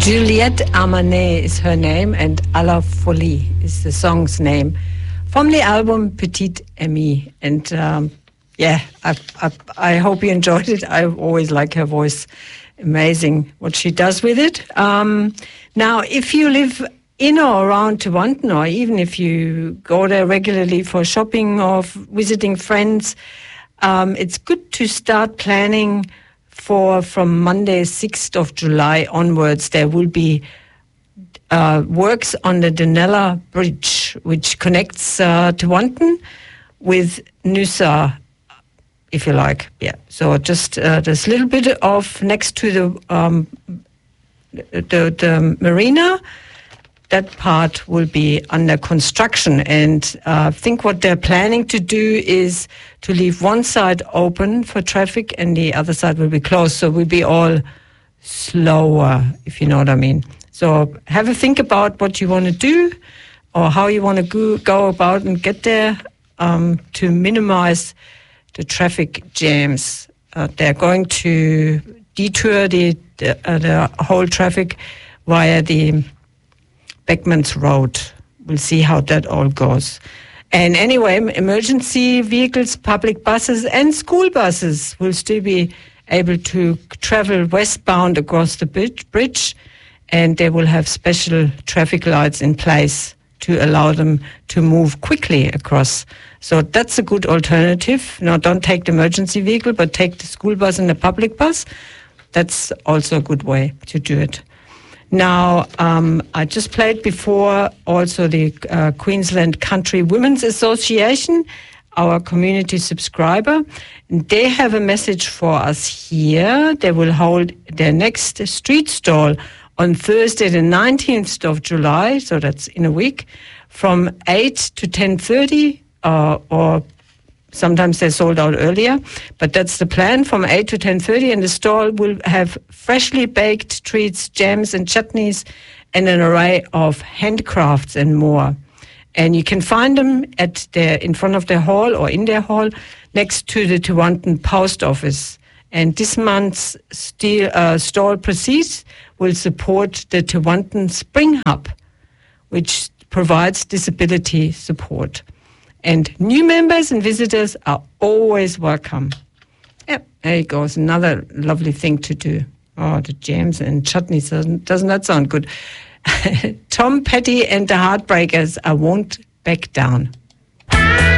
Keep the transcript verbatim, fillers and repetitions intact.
Juliette Armanet is her name, and A la Folie is the song's name, from the album Petite Amie. And um, yeah, I, I, I hope you enjoyed it. I always like her voice. Amazing what she does with it. Um, now, if you live in or around Tewantin, or even if you go there regularly for shopping or f- visiting friends, um, it's good to start planning for from Monday, sixth of July onwards. There will be uh, works on the Dunella Bridge, which connects uh, Tewantin with Noosa, if you like. Yeah. So just uh, there's a little bit of next to the um, the, the marina. That part will be under construction, and uh, I think what they're planning to do is to leave one side open for traffic and the other side will be closed, so we'll be all slower, if you know what I mean. So have a think about what you want to do or how you want to go, go about and get there um, to minimize the traffic jams. Uh, they're going to detour the, the, uh, the whole traffic via the Beckman's Road. We'll see how that all goes. And anyway, emergency vehicles, public buses and school buses will still be able to travel westbound across the bridge, and they will have special traffic lights in place to allow them to move quickly across. So that's a good alternative. Now, don't take the emergency vehicle, but take the school bus and the public bus. That's also a good way to do it. Now, um, I just played before also the uh, Queensland Country Women's Association, our community subscriber. And they have a message for us here. They will hold their next street stall on Thursday, the nineteenth of July, so that's in a week, from eight to ten thirty, uh, or sometimes they're sold out earlier, but that's the plan, from eight to ten thirty, and the stall will have freshly baked treats, jams and chutneys, and an array of handcrafts and more. And you can find them at their, in front of their hall or in their hall next to the Tewantin Post Office. And this month's steel, uh, stall proceeds will support the Tewantin Spring Hub, which provides disability support. And new members and visitors are always welcome. Yep, there you go. It's another lovely thing to do. Oh, the jams and chutneys. Doesn't, doesn't that sound good? Tom Petty and the Heartbreakers, I Won't Back Down.